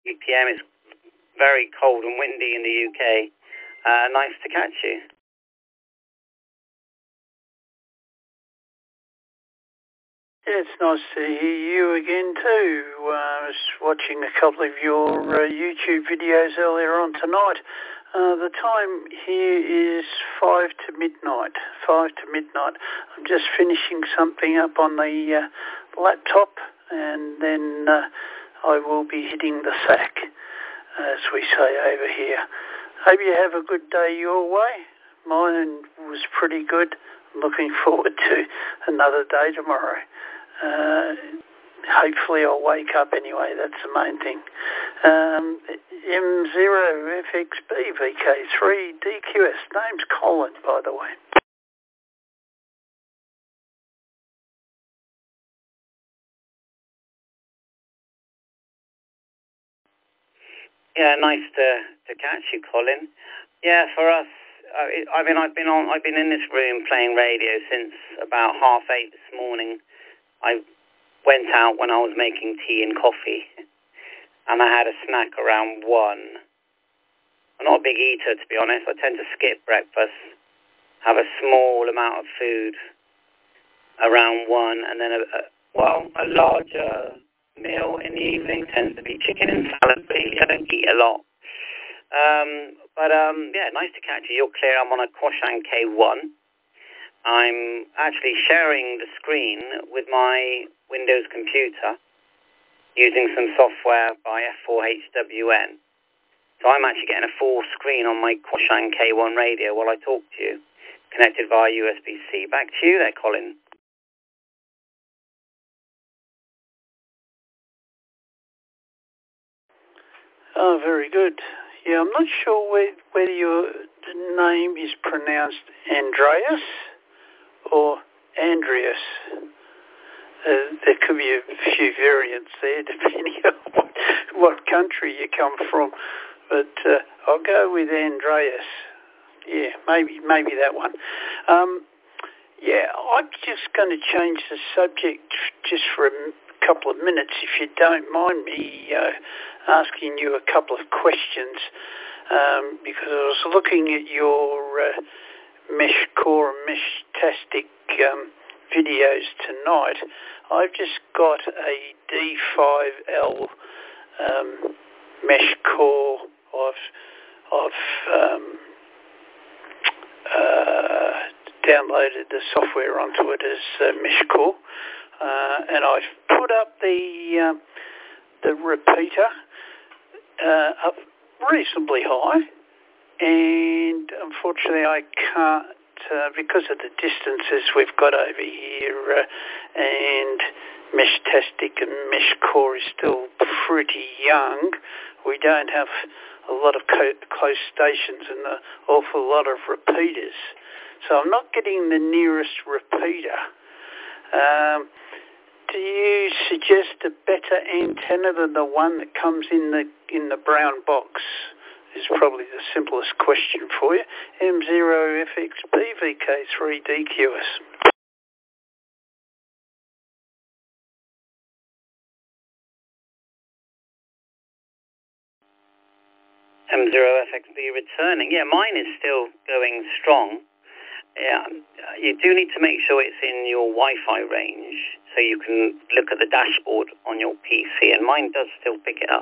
p.m. It's very cold and windy in the UK. Nice to catch you. Yeah, it's nice to hear you again too. I was watching a couple of your YouTube videos earlier on tonight. The time here is 5 to midnight. 5 to midnight. I'm just finishing something up on the laptop, and then I will be hitting the sack, as we say over here. Hope you have a good day your way. Mine was pretty good. I'm looking forward to another day tomorrow. Hopefully I'll wake up anyway, that's the main thing. M0FXB VK3DQS. Name's Colin, by the way. Yeah, nice to catch you, Colin. Yeah, for us, I've been in this room playing radio since about 8:30 this morning. I went out when I was making tea and coffee, and I had a snack around 1. I'm not a big eater, to be honest. I tend to skip breakfast, have a small amount of food around 1, and then a larger meal in the evening tends to be chicken and salad, really. I don't eat a lot. Yeah, nice to catch you. You're clear. I'm on a Quashan K1. I'm actually sharing the screen with my Windows computer using some software by F4HWN. So I'm actually getting a full screen on my Quashan K1 radio while I talk to you, connected via USB-C. Back to you there, Colin. Oh, very good. Yeah, I'm not sure whether your name is pronounced Andreas or Andreas. There could be a few variants there depending on what country you come from. But I'll go with Andreas. Yeah, maybe that one. Yeah, I'm just going to change the subject just for a couple of minutes, if you don't mind me asking you a couple of questions, because I was looking at your Mesh Core and Meshtastic videos tonight. I've just got a D5L Mesh Core. I've downloaded the software onto it as Mesh Core, and I've put up the repeater up reasonably high, and unfortunately I can't, because of the distances we've got over here, and Meshtastic and Mesh Core is still pretty young. We don't have a lot of close stations and an awful lot of repeaters. So I'm not getting the nearest repeater. Do you suggest a better antenna than the one that comes in the brown box? Is probably the simplest question for you. M0FXB VK3DQS. M0FXB returning. Yeah, mine is still going strong. Yeah, you do need to make sure it's in your Wi-Fi range so you can look at the dashboard on your PC, and mine does still pick it up.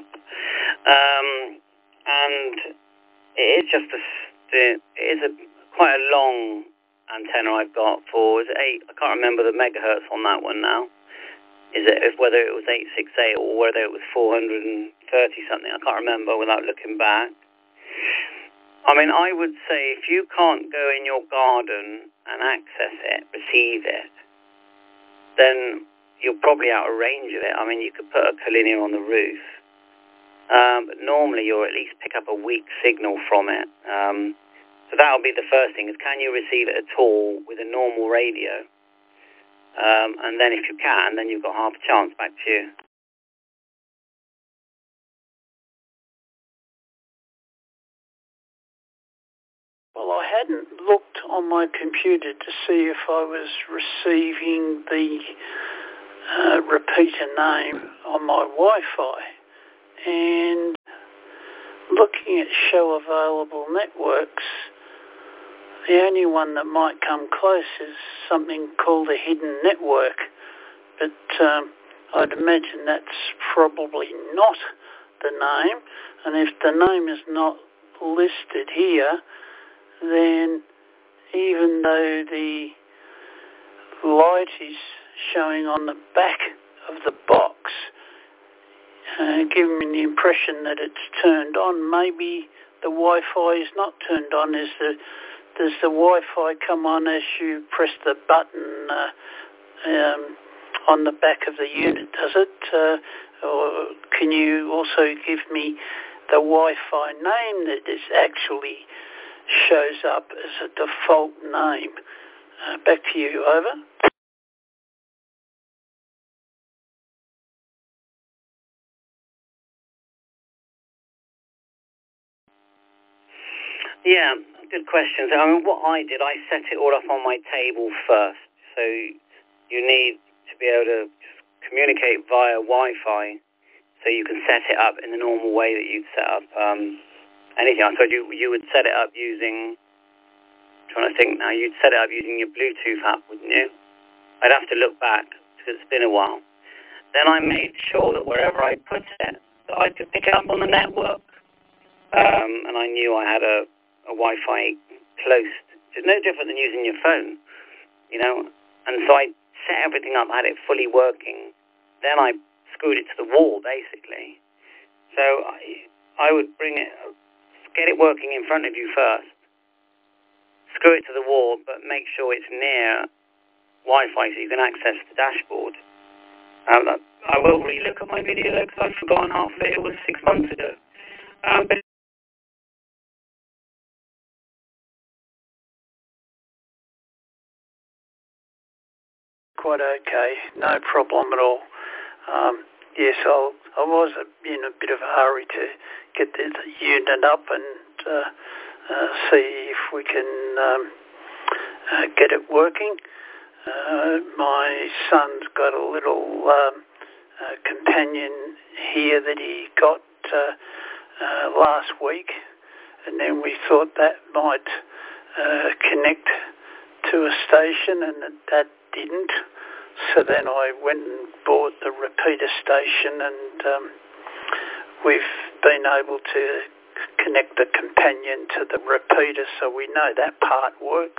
And it is just quite a long antenna I've got for, is it 8? I can't remember the megahertz on that one now. Whether it was 868 or whether it was 430 something. I can't remember without looking back. I mean, I would say if you can't go in your garden and access it, receive it, then you're probably out of range of it. I mean, you could put a collinear on the roof, but normally you'll at least pick up a weak signal from it. So that'll be the first thing, is can you receive it at all with a normal radio? And then if you can, then you've got half a chance. Back to you. Well, I hadn't looked on my computer to see if I was receiving the repeater name on my Wi-Fi, and looking at show available networks, the only one that might come close is something called a hidden network. But I'd imagine that's probably not the name. And if the name is not listed here, then even though the light is showing on the back of the box, giving me the impression that it's turned on, maybe the Wi-Fi is not turned on. Does the Wi-Fi come on as you press the button on the back of the unit, does it? Or can you also give me the Wi-Fi name that is actually shows up as a default name? Back to you, over. Yeah, good questions. I mean, what I did, I set it all up on my table first. So you need to be able to communicate via Wi-Fi, so you can set it up in the normal way that you'd set up anything. I suppose you would set it up using, I'm trying to think now, you'd set it up using your Bluetooth app, wouldn't you? I'd have to look back, because it's been a while. Then I made sure that wherever I put it, that I could pick it up on the network. And I knew I had a Wi-Fi close. It's no different than using your phone, you know. And so I set everything up, had it fully working. Then I screwed it to the wall, basically. So I would get it working in front of you first, screw it to the wall, but make sure it's near Wi-Fi so you can access the dashboard. I will re-look at my video though, because I've forgotten half of it. It was 6 months ago. But Quite okay, no problem at all. Yes, I was in a bit of a hurry to get the unit up and see if we can get it working. My son's got a little companion here that he got last week, and then we thought that might connect to a station, and that didn't. So then I went and bought the repeater station, and we've been able to connect the companion to the repeater, so we know that part works.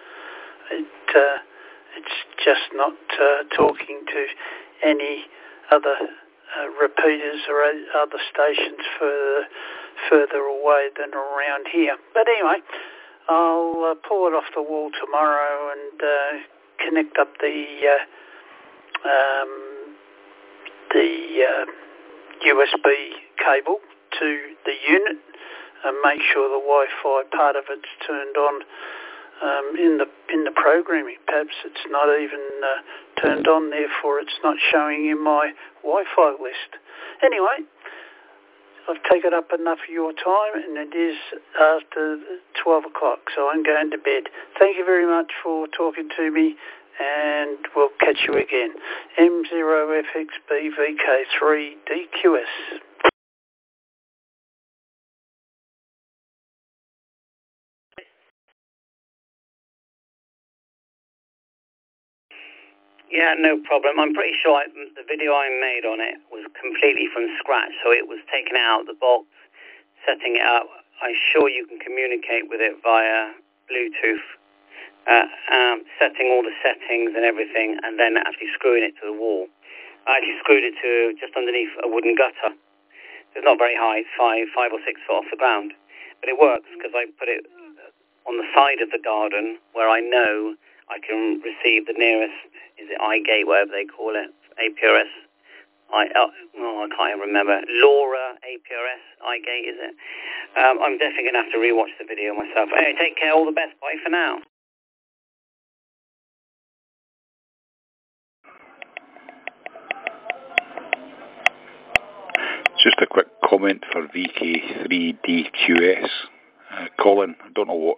It's just not talking to any other repeaters or other stations further away than around here. But anyway, I'll pull it off the wall tomorrow and connect up the USB cable to the unit and make sure the Wi-Fi part of it's turned on in the programming. Perhaps it's not even turned on, therefore it's not showing in my Wi-Fi list. Anyway, I've taken up enough of your time, and it is after 12 o'clock, so I'm going to bed. Thank you very much for talking to me, and we'll catch you again. M0FXBVK3DQS. yeah, no problem. I'm pretty sure the video I made on it was completely from scratch, so it was taken out of the box, setting it up. I'm sure you can communicate with it via Bluetooth, setting all the settings and everything, and then actually screwing it to the wall. I actually screwed it to just underneath a wooden gutter. It's not very high, it's 5 or 6 foot off the ground. But it works because I put it on the side of the garden where I know I can receive the nearest, is it iGate, whatever they call it, APRS? I can't remember. LoRa APRS, iGate, is it? I'm definitely going to have to rewatch the video myself. Anyway, take care, all the best. Bye for now. Just a quick comment for VK3DQS. Colin, I don't know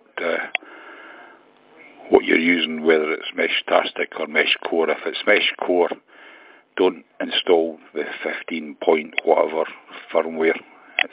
what you're using, whether it's Meshtastic or Mesh Core. If it's Mesh Core, don't install the 15 point whatever firmware